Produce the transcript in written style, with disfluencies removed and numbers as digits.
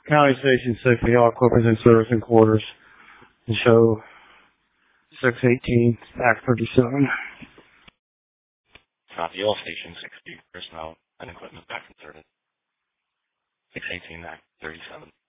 County Station 60, all equipment in service and quarters. And show 618, Act 37. Copy, all Station 60, personnel and equipment back in service. 618, Act 37.